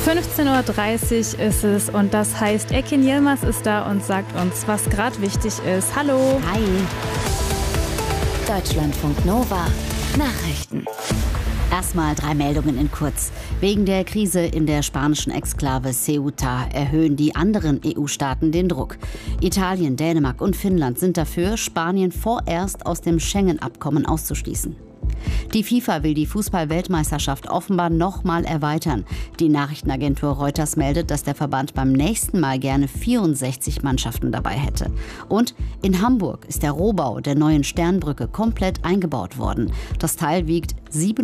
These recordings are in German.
15:30 Uhr ist es und das heißt, Ekin Yilmaz ist da und sagt uns, was gerade wichtig ist. Hallo. Hi. Deutschlandfunk Nova. Nachrichten. Erstmal 3 Meldungen in kurz. Wegen der Krise in der spanischen Exklave Ceuta erhöhen die anderen EU-Staaten den Druck. Italien, Dänemark und Finnland sind dafür, Spanien vorerst aus dem Schengen-Abkommen auszuschließen. Die FIFA will die Fußball-Weltmeisterschaft offenbar noch mal erweitern. Die Nachrichtenagentur Reuters meldet, dass der Verband beim nächsten Mal gerne 64 Mannschaften dabei hätte. Und in Hamburg ist der Rohbau der neuen Sternbrücke komplett eingebaut worden. Das Teil wiegt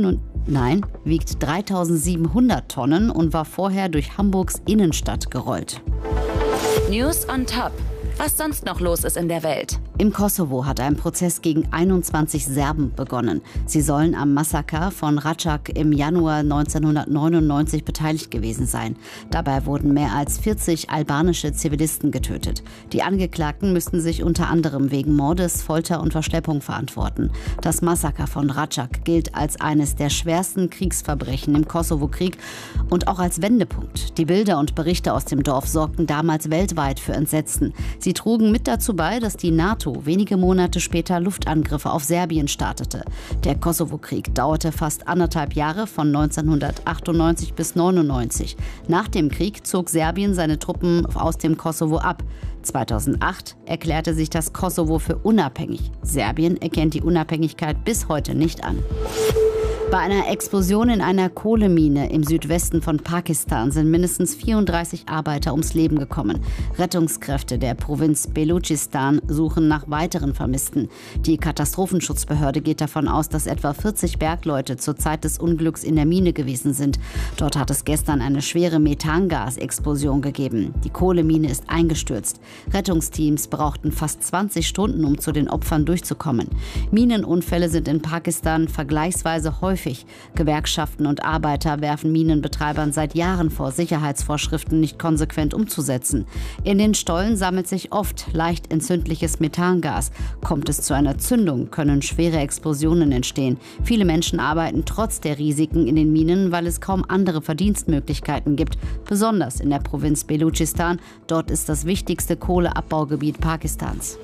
3.700 Tonnen und war vorher durch Hamburgs Innenstadt gerollt. News on Top. Was sonst noch los ist in der Welt. Im Kosovo hat ein Prozess gegen 21 Serben begonnen. Sie sollen am Massaker von Račak im Januar 1999 beteiligt gewesen sein. Dabei wurden mehr als 40 albanische Zivilisten getötet. Die Angeklagten müssten sich unter anderem wegen Mordes, Folter und Verschleppung verantworten. Das Massaker von Račak gilt als eines der schwersten Kriegsverbrechen im Kosovo-Krieg und auch als Wendepunkt. Die Bilder und Berichte aus dem Dorf sorgten damals weltweit für Entsetzen. Sie trugen mit dazu bei, dass die NATO wenige Monate später Luftangriffe auf Serbien startete. Der Kosovo-Krieg dauerte fast 1,5 Jahre von 1998 bis 1999. Nach dem Krieg zog Serbien seine Truppen aus dem Kosovo ab. 2008 erklärte sich das Kosovo für unabhängig. Serbien erkennt die Unabhängigkeit bis heute nicht an. Bei einer Explosion in einer Kohlemine im Südwesten von Pakistan sind mindestens 34 Arbeiter ums Leben gekommen. Rettungskräfte der Provinz Belutschistan suchen nach weiteren Vermissten. Die Katastrophenschutzbehörde geht davon aus, dass etwa 40 Bergleute zur Zeit des Unglücks in der Mine gewesen sind. Dort hat es gestern eine schwere Methangasexplosion gegeben. Die Kohlemine ist eingestürzt. Rettungsteams brauchten fast 20 Stunden, um zu den Opfern durchzukommen. Minenunfälle sind in Pakistan vergleichsweise häufig. Gewerkschaften und Arbeiter werfen Minenbetreibern seit Jahren vor, Sicherheitsvorschriften nicht konsequent umzusetzen. In den Stollen sammelt sich oft leicht entzündliches Methangas. Kommt es zu einer Zündung, können schwere Explosionen entstehen. Viele Menschen arbeiten trotz der Risiken in den Minen, weil es kaum andere Verdienstmöglichkeiten gibt. Besonders in der Provinz Belutschistan. Dort ist das wichtigste Kohleabbaugebiet Pakistans.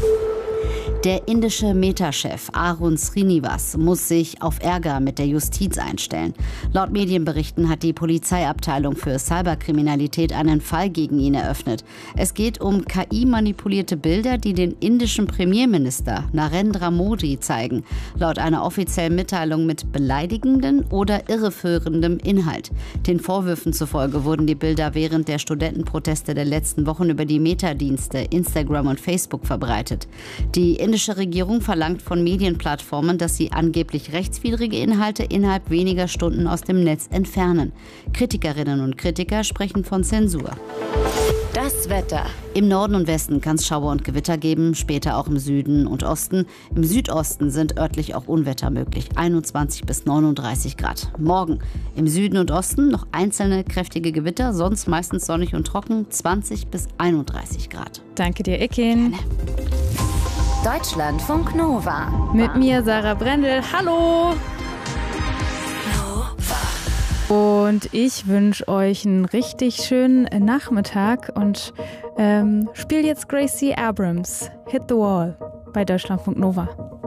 Der indische Meta-Chef Arun Srinivas muss sich auf Ärger mit der Justiz einstellen. Laut Medienberichten hat die Polizeiabteilung für Cyberkriminalität einen Fall gegen ihn eröffnet. Es geht um KI-manipulierte Bilder, die den indischen Premierminister Narendra Modi zeigen. Laut einer offiziellen Mitteilung mit beleidigendem oder irreführendem Inhalt. Den Vorwürfen zufolge wurden die Bilder während der Studentenproteste der letzten Wochen über die Meta-Dienste Instagram und Facebook verbreitet. Die indische Regierung verlangt von Medienplattformen, dass sie angeblich rechtswidrige Inhalte innerhalb weniger Stunden aus dem Netz entfernen. Kritikerinnen und Kritiker sprechen von Zensur. Das Wetter. Im Norden und Westen kann es Schauer und Gewitter geben, später auch im Süden und Osten. Im Südosten sind örtlich auch Unwetter möglich, 21 bis 39 Grad. Morgen im Süden und Osten noch einzelne kräftige Gewitter, sonst meistens sonnig und trocken, 20 bis 31 Grad. Danke dir, Ekin. Deutschlandfunk Nova. Mit mir, Sarah Brendel. Hallo. Und ich wünsche euch einen richtig schönen Nachmittag und spiele jetzt Gracie Abrams, Hit the Wall, bei Deutschlandfunk Nova.